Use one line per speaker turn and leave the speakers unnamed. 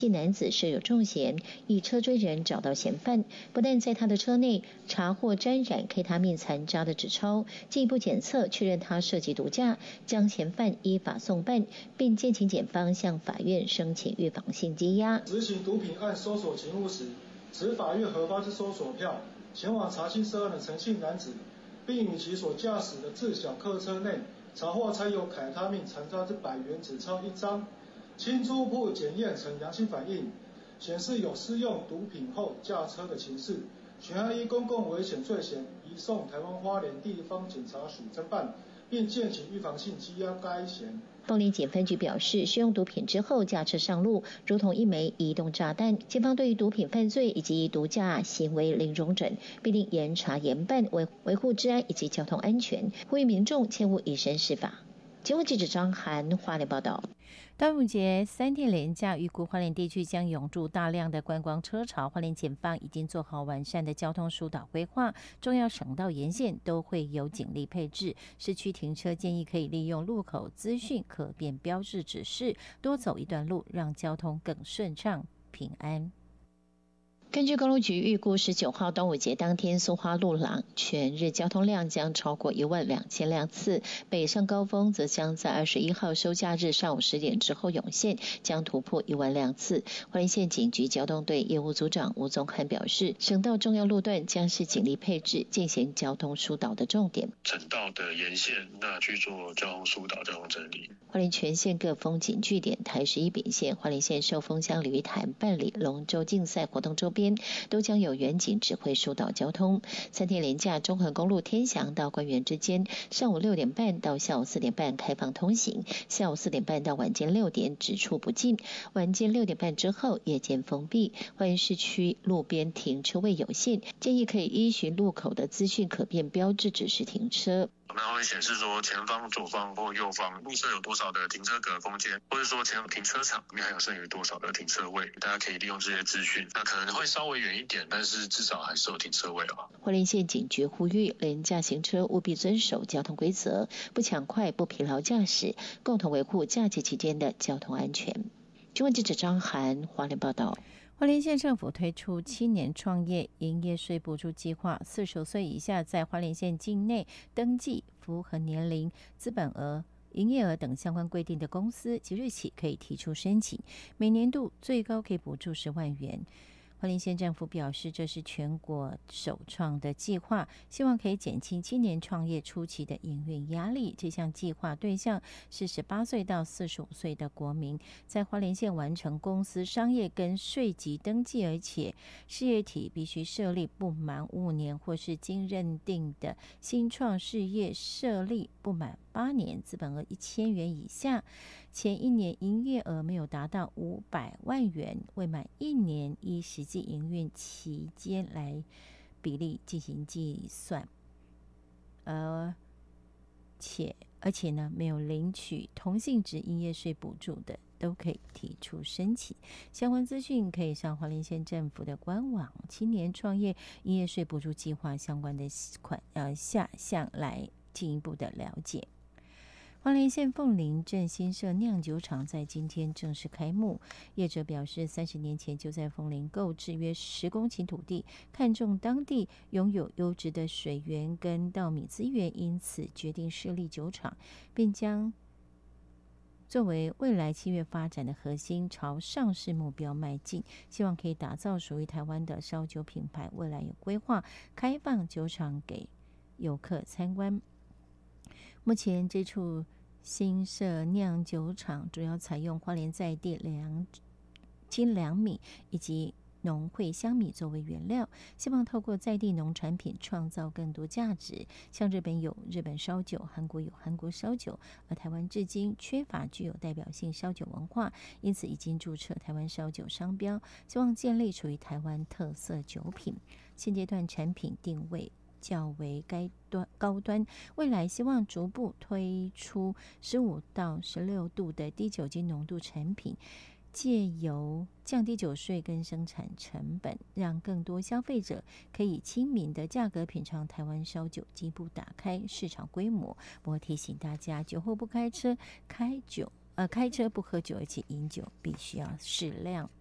一男子设有重嫌，以车追人找到嫌犯，不但在他的车内查获沾染 K 他命残渣的纸钞，进一步检测确认他涉及毒驾，将嫌犯依法送办，并建请检方向法院申请预防性羁押。
执行毒品案搜索勤务时，持法院核发之搜索票前往查清涉案的陈姓男子，并与其所驾驶的自小客车内查获掺有凯他命残渣之100元纸钞1张。经初步检验呈阳性反应，显示有施用毒品后驾车的情事，悬案依公共危险罪嫌移送台湾花莲地方检察署侦办，并建请预防性羁押该嫌。
凤林检分局表示，使用毒品之后驾车上路，如同一枚移动炸弹。警方对于毒品犯罪以及毒驾行为零容忍，必定严查严办，维护治安以及交通安全，呼吁民众切勿以身试法。节目记者张涵花莲报道。
端午节3天连假，预估花莲地区将涌入大量的观光车潮。花莲检方已经做好完善的交通疏导规划，重要省道沿线都会有警力配置。市区停车建议可以利用路口资讯可变标志指示，多走一段路，让交通更顺畅平安。
根据公路局预估，19号端午节当天，松花路廊全日交通量将超过12000辆次，北上高峰则将在21号收假日上午10点之后涌现，将突破1万辆次。花莲县警局交通队业务组长吴宗汉表示，省道重要路段将是警力配置进行交通疏导的重点。
省道的沿线，那去做交通疏导、交通整理。
花莲全县各风景据点，台11丙县、花莲县寿丰乡鲤鱼潭办理龙舟竞赛活动周边，都将有员警指挥疏导交通。3天连假，中横公路天祥到官园之间，上午6点半到下午4点半开放通行，下午4点半到晚间6点只出不进，晚间6点半之后夜间封闭。花莲市区路边停车位有限，建议可以依循路口的资讯可变标志指示停车。
那会显示说前方、左方或右方路侧有多少的停车格空间，或者说前停车场里面还有剩余多少的停车位，大家可以利用这些资讯。那可能会稍微远一点，但是至少还是有停车位哦。
花莲县警局呼吁廉价行车务必遵守交通规则，不抢快、不疲劳驾驶，共同维护假期期间的交通安全。新闻记者张涵花莲报道。
花莲县政府推出青年创业营业税补助计划，40岁以下在花莲县境内登记、符合年龄、资本额、营业额等相关规定的公司，即日起可以提出申请，每年度最高可以补助10万元。花莲县政府表示，这是全国首创的计划，希望可以减轻青年创业初期的营运压力。这项计划对象是18岁到45岁的国民，在花莲县完成公司商业跟税籍登记，而且事业体必须设立不满5年，或是经认定的新创事业设立不满8年，资本额1000元以下，前1年营业额没有达到500万元，未满1年依实际营运期间来比例进行计算，而且呢，没有领取同性质营业税补助的，都可以提出申请。相关资讯可以上花莲县政府的官网青年创业营业税补助计划相关的下项来进一步的了解。花莲县凤林镇新社酿酒厂在今天正式开幕，业者表示30年前就在凤林购置约10公顷土地，看中当地拥有优质的水源跟稻米资源，因此决定设立酒厂，并将作为未来7月发展的核心，朝上市目标迈进，希望可以打造属于台湾的烧酒品牌。未来有规划开放酒厂给游客参观。目前这处新社酿酒厂主要采用花莲在地精良米以及农会香米作为原料，希望透过在地农产品创造更多价值。像日本有日本烧酒，韩国有韩国烧酒，而台湾至今缺乏具有代表性烧酒文化，因此已经注册台湾烧酒商标，希望建立属于台湾特色酒品。现阶段产品定位较为高端，未来希望逐步推出15到16度的低酒精浓度产品，借由降低酒税跟生产成本，让更多消费者可以亲民的价格品尝台湾烧酒，进一步打开市场规模。不过提醒大家，酒后不开车，开车不喝酒，而且饮酒必须要适量。